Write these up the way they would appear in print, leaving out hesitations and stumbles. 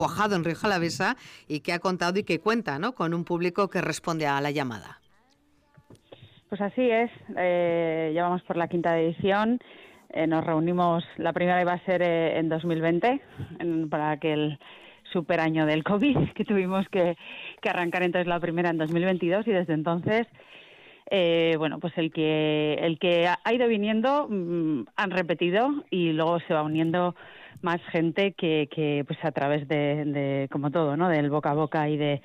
cuajado en Rioja Alavesa y que ha contado y que cuenta, ¿no?, con un público que responde a la llamada. Pues así es, ya vamos por la 5ª edición, nos reunimos, la primera iba a ser en 2020, para aquel super año del COVID, que tuvimos que arrancar entonces la primera en 2022 y desde entonces, pues el que ha ido viniendo han repetido y luego se va uniendo más gente que pues a través de como todo, ¿no?, del boca a boca y de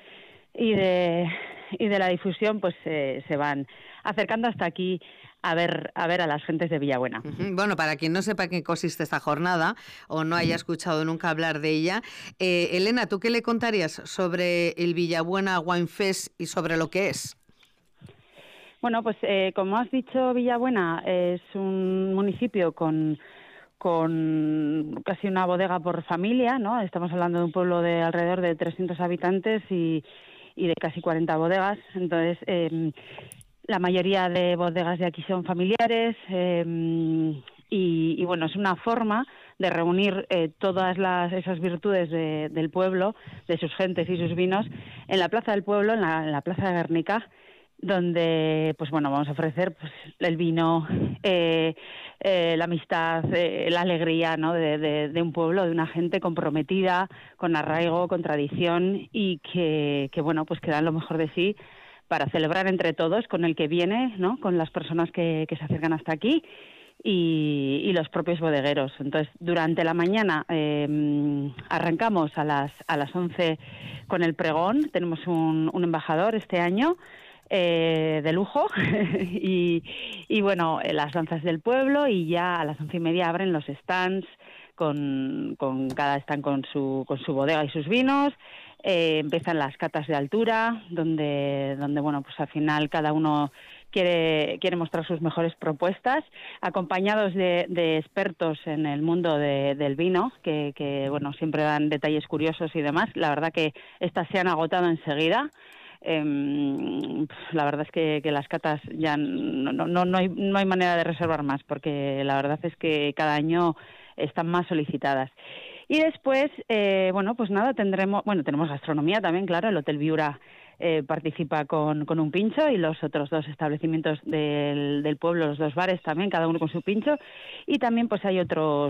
la difusión, pues se van acercando hasta aquí a ver a las gentes de Villabuena. Bueno, para quien no sepa en qué consiste esta jornada o no haya escuchado nunca hablar de ella, Elena, ¿tú qué le contarías sobre el Villabuena Wine Fest y sobre lo que es? Bueno, pues como has dicho, Villabuena es un municipio con casi una bodega por familia, ¿no? Estamos hablando de un pueblo de alrededor de 300 habitantes y de casi 40 bodegas. Entonces, la mayoría de bodegas de aquí son familiares y bueno, es una forma de reunir todas esas virtudes del pueblo, de sus gentes y sus vinos, en la plaza del pueblo, en la plaza de Guernica, donde pues bueno, vamos a ofrecer pues el vino, la amistad, la alegría, ¿no?, de un pueblo, de una gente comprometida, con arraigo, con tradición y que bueno, pues que dan lo mejor de sí para celebrar entre todos, con el que viene, ¿no?, con las personas que se acercan hasta aquí y los propios bodegueros. Entonces, durante la mañana arrancamos a las 11 con el pregón. Tenemos un embajador este año, de lujo y bueno, las danzas del pueblo, y ya a las 11:30 abren los stands con cada stand con su bodega y sus vinos. Empiezan las catas de altura donde bueno, pues al final cada uno quiere mostrar sus mejores propuestas, acompañados de expertos en el mundo del vino que bueno, siempre dan detalles curiosos y demás. La verdad que estas se han agotado enseguida. La verdad es que las catas ya no hay manera de reservar más, porque la verdad es que cada año están más solicitadas. Y después, pues nada, tenemos gastronomía también, claro. El Hotel Viura participa con un pincho, y los otros 2 establecimientos del pueblo, los 2 bares también, cada uno con su pincho. Y también pues hay otros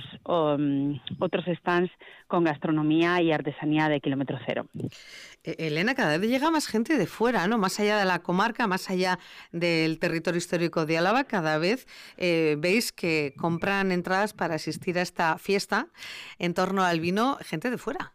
stands con gastronomía y artesanía de kilómetro cero. Elena, cada vez llega más gente de fuera, ¿no? Más allá de la comarca, más allá del territorio histórico de Álava, cada vez veis que compran entradas para asistir a esta fiesta en torno al vino gente de fuera.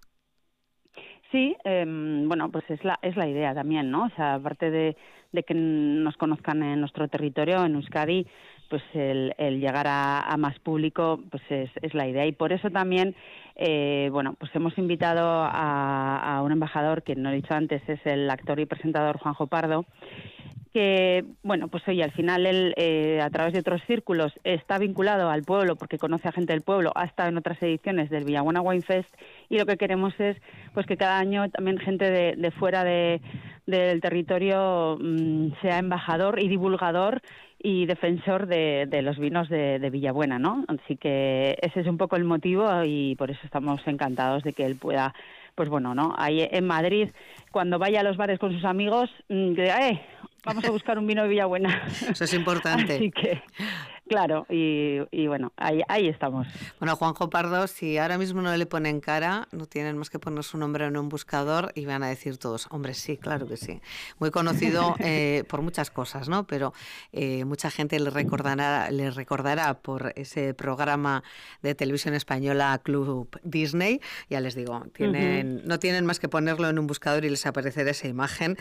Sí, pues es la idea también, ¿no? O sea, aparte de que nos conozcan en nuestro territorio, en Euskadi, pues el llegar a más público, pues es la idea. Y por eso también, pues hemos invitado a un embajador, que no he dicho antes, es el actor y presentador Juanjo Pardo, que, bueno, pues oye, al final él, a través de otros círculos, está vinculado al pueblo porque conoce a gente del pueblo, ha estado en otras ediciones del Villabuena Wine Fest, y lo que queremos es pues que cada año también gente de fuera del territorio sea embajador y divulgador y defensor de los vinos de Villabuena, ¿no? Así que ese es un poco el motivo, y por eso estamos encantados de que él pueda, pues bueno, ¿no?, ahí en Madrid, cuando vaya a los bares con sus amigos, que diga, vamos a buscar un vino de Villabuena. Eso es importante. Así que, claro, y bueno, ahí estamos. Bueno, Juanjo Pardo, si ahora mismo no le ponen cara, no tienen más que poner su nombre en un buscador y van a decir todos, hombre, sí, claro que sí. Muy conocido por muchas cosas, ¿no? Pero mucha gente le recordará por ese programa de televisión española Club Disney. Ya les digo, no tienen más que ponerlo en un buscador y les aparecerá esa imagen